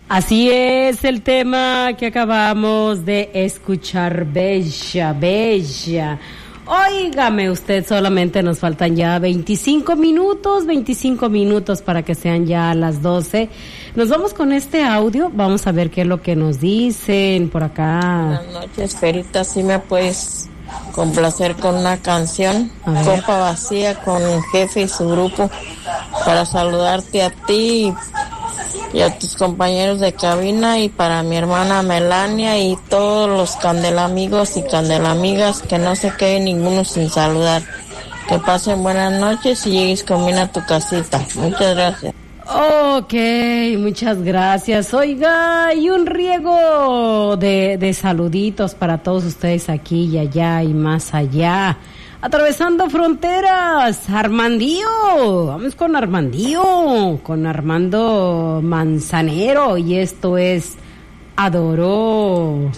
Así es el tema que acabamos de escuchar, bella, bella. Óigame usted, solamente nos faltan ya 25 minutos para que sean ya las 12. Nos vamos con este audio, vamos a ver qué es lo que nos dicen por acá. Buenas noches, Perita, si me puedes complacer con una canción, Copa Vacía, con el jefe y su grupo, para saludarte a ti y a tus compañeros de cabina, y para mi hermana Melania y todos los candelamigos y candelamigas, que no se quede ninguno sin saludar. Que pasen buenas noches y llegues con bien a tu casita. Muchas gracias. Ok, muchas gracias. Oiga, y un riego de saluditos para todos ustedes aquí y allá y más allá. Atravesando fronteras, Armandío, vamos con Armandío, con Armando Manzanero, y esto es Adoro.